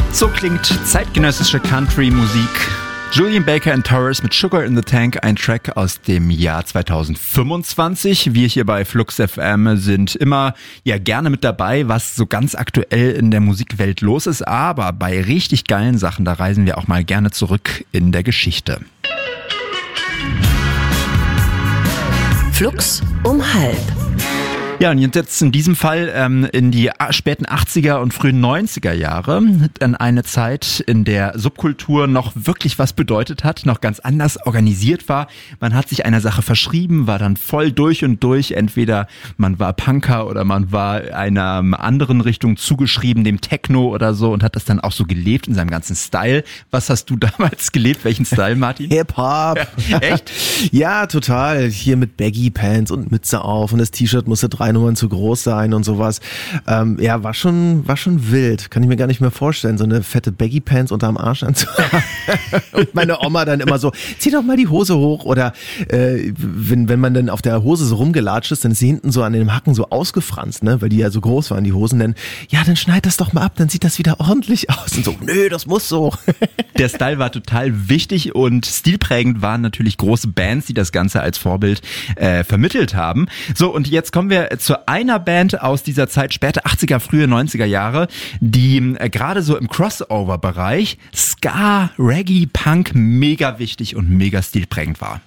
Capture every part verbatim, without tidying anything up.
So klingt zeitgenössische Country-Musik. Julian Baker and Torres mit Sugar in the Tank, ein Track aus dem Jahr zweitausendfünfundzwanzig. Wir hier bei Flux F M sind immer ja gerne mit dabei, was so ganz aktuell in der Musikwelt los ist. Aber bei richtig geilen Sachen, da reisen wir auch mal gerne zurück in der Geschichte. Flux um halb. Ja, und jetzt in diesem Fall ähm, in die späten achtziger und frühen neunziger Jahre, in eine Zeit, in der Subkultur noch wirklich was bedeutet hat, noch ganz anders organisiert war. Man hat sich einer Sache verschrieben, war dann voll durch und durch. Entweder man war Punker oder man war einer anderen Richtung zugeschrieben, dem Techno oder so, und hat das dann auch so gelebt in seinem ganzen Style. Was hast du damals gelebt? Welchen Style, Martin? Hip-Hop. Ja, echt? Ja, total. Hier mit Baggy Pants und Mütze auf und das T-Shirt musste drei Nummern zu groß sein und sowas. Ähm, ja, war schon, war schon wild. Kann ich mir gar nicht mehr vorstellen, so eine fette Baggy Pants unterm Arsch anzuhaben. Und meine Oma dann immer so, zieh doch mal die Hose hoch. Oder äh, wenn, wenn man dann auf der Hose so rumgelatscht ist, dann ist sie hinten so an den Hacken so ausgefranst, ne, weil die ja so groß waren, die Hosen. Dann, ja, dann schneid das doch mal ab, dann sieht das wieder ordentlich aus. Und so, nö, das muss so. Der Style war total wichtig und stilprägend waren natürlich große Bands, die das Ganze als Vorbild äh, vermittelt haben. So, und jetzt kommen wir zu einer Band aus dieser Zeit, späte achtziger, frühe neunziger Jahre, die äh, gerade so im Crossover-Bereich Ska, Reggae, Punk mega wichtig und mega stilprägend war.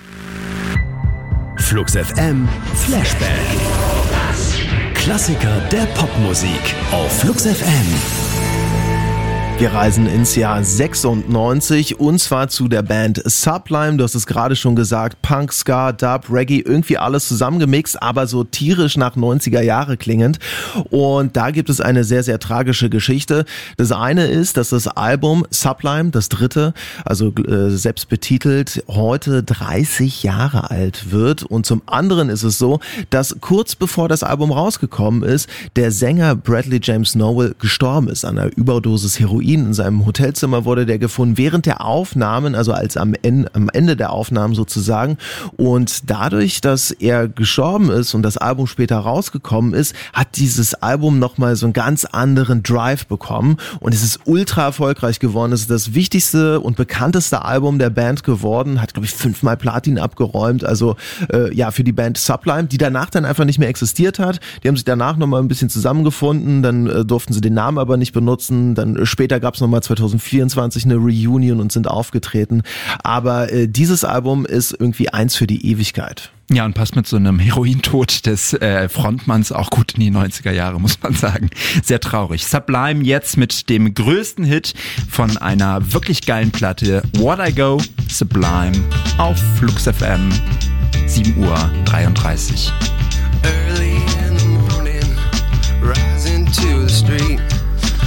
Flux F M Flashback. Klassiker der Popmusik auf Flux F M. Wir reisen ins Jahr sechsundneunzig und zwar zu der Band Sublime. Du hast es gerade schon gesagt, Punk, Ska, Dub, Reggae, irgendwie alles zusammengemixt, aber so tierisch nach neunziger Jahre klingend. Und da gibt es eine sehr, sehr tragische Geschichte. Das eine ist, dass das Album Sublime, das dritte, also äh, selbst betitelt, heute dreißig Jahre alt wird. Und zum anderen ist es so, dass kurz bevor das Album rausgekommen ist, der Sänger Bradley James Nowell gestorben ist an einer Überdosis Heroin. In seinem Hotelzimmer wurde der gefunden während der Aufnahmen, also als am Ende, am Ende der Aufnahmen sozusagen. Und dadurch, dass er gestorben ist und das Album später rausgekommen ist, hat dieses Album nochmal so einen ganz anderen Drive bekommen. Und es ist ultra erfolgreich geworden. Es ist das wichtigste und bekannteste Album der Band geworden. Hat, glaube ich, fünfmal Platin abgeräumt. Also äh, ja, für die Band Sublime, die danach dann einfach nicht mehr existiert hat. Die haben sich danach nochmal ein bisschen zusammengefunden. Dann äh, durften sie den Namen aber nicht benutzen. Dann äh, später gab es nochmal zwanzig vierundzwanzig eine Reunion und sind aufgetreten. Aber äh, dieses Album ist irgendwie eins für die Ewigkeit. Ja, und passt mit so einem Herointod des äh, Frontmanns auch gut in die neunziger Jahre, muss man sagen. Sehr traurig. Sublime jetzt mit dem größten Hit von einer wirklich geilen Platte, What I Go, Sublime, auf Flux F M, sieben Uhr dreiunddreißig. Early